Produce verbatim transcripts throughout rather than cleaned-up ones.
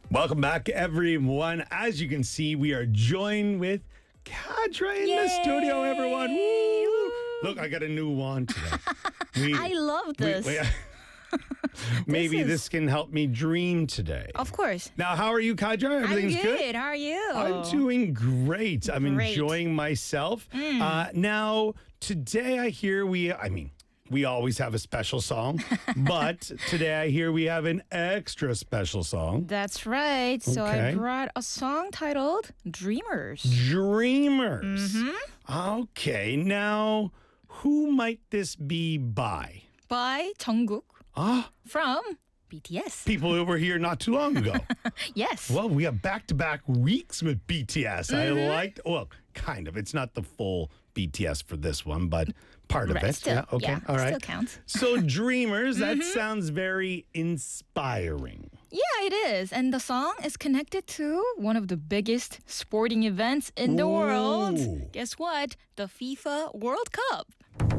Welcome back, everyone. As you can see, we are joined with Kadra in Yay! the studio, everyone. Woo! Look, I got a new wand today. We, I love this. we- we- maybe is- this can help me dream today. Of course. Now, how are you, Kadra? Everything's I'm good. How are you? I'm doing great. I'm Great. enjoying myself. Uh, now, today I hear we, I mean, we always have a special song, but today I hear we have an extra special song. That's right. So Okay. I brought a song titled Dreamers Dreamers. Okay, now who might this be by? by Jungkook Ah, from B T S. people who were here not too long ago. Yes. Well, we have back-to-back weeks with B T S. I liked, well, kind of. It's not the full B T S for this one, but part of Right, it. still- yeah, okay, yeah, all right. still counts. So, Dreamers, that sounds very inspiring. Yeah, it is. And the song is connected to one of the biggest sporting events in the world. Ooh. Guess what? The FIFA World Cup.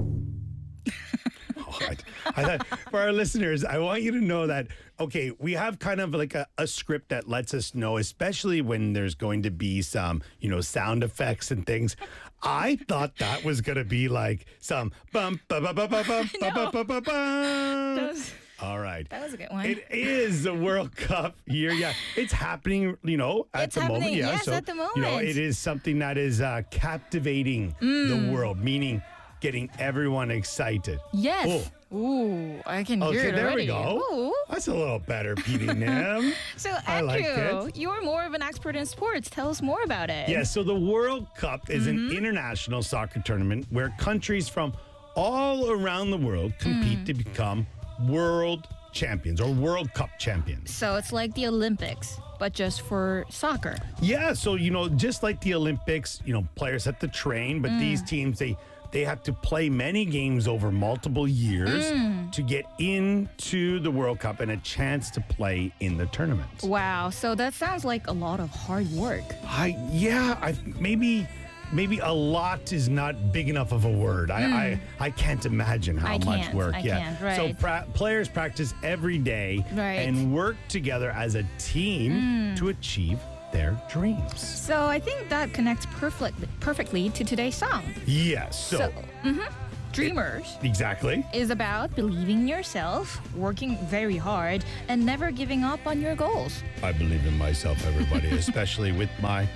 Oh, I, I thought for our listeners, I want you to know that, okay, we have kind of like a, a script that lets us know, especially when there's going to be some, you know, sound effects and things. I thought that was going to be like some bum, ba, ba, ba, ba, bum, ba, ba, ba, ba, That bum. was, All right. that was a good one. It is the World Cup year. Yeah, it's happening, you know, at It's the moment. happening, Yeah, yes, so, at the You know, moment. it is something that is uh, captivating Mm. the world, meaning getting everyone excited. Yes. Ooh, I can hear Okay, it there already. we go. Ooh. That's a little better, P D Nim. So, I like Andrew, it. you're more of an expert in sports. Tell us more about it. Yeah, so the World Cup is Mm-hmm. an international soccer tournament where countries from all around the world compete Mm. to become world champions or World Cup champions. So it's like the Olympics, but just for soccer. Yeah, so you know, just like the Olympics, you know, players have to train, but these teams they they have to play many games over multiple years to get into the World Cup and a chance to play in the tournament. Wow. So that sounds like a lot of hard work. I yeah, I maybe maybe a lot is not big enough of a word. I I, I can't imagine how I much can't, work. I yeah. can't, So right. pra- players practice every day Right. and work together as a team to achieve their dreams. So I think that connects perfectly perfectly to today's song. Yes. So, So, mhm. Dreamers exactly. is about believing in yourself, working very hard, and never giving up on your goals. I believe in myself, everybody, especially with my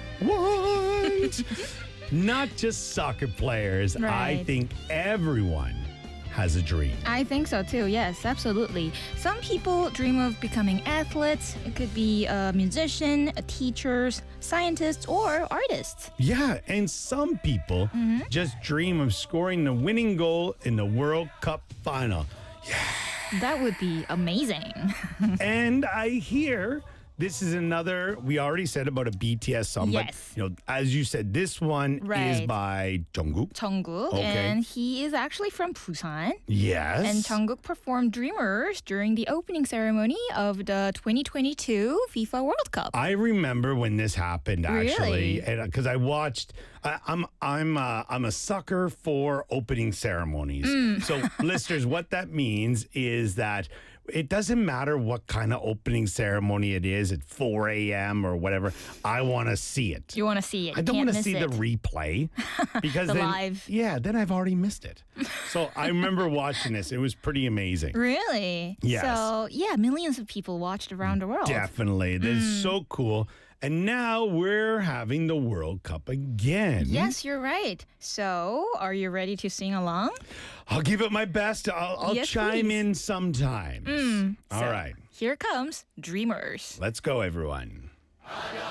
wand. Not just soccer players. I Right. think everyone has a dream. I think so too. Yes, absolutely. Some people dream of becoming athletes. It could be a musician, a teachers, scientists, or artists. Yeah, and some people just dream of scoring the winning goal in the World Cup final. That would be amazing. And I hear this is another, we already said about a B T S song, Yes. but you know, as you said, this one is Right. by Jungkook. Jungkook, Okay. and he is actually from Busan. Yes. And Jungkook performed Dreamers during the opening ceremony of the twenty twenty-two FIFA World Cup. I remember when this happened actually, Really? because I watched. I, I'm I'm uh, I'm a sucker for opening ceremonies. Mm. So, listeners, what that means is that it doesn't matter what kind of opening ceremony it is at four a.m. or whatever. I want to see it. You want to see it? I don't want want to see the replay because The then, live. yeah, then I've already missed it. So I remember watching this; it was pretty amazing. Really? Yes. So yeah, millions of people watched around the world. Definitely. This Mm. is so cool. And now we're having the World Cup again. Yes, you're right. So, are you ready to sing along? I'll give it my best. I'll, I'll Yes, chime please. in sometimes. All So, right. Here comes Dreamers. Let's go, everyone.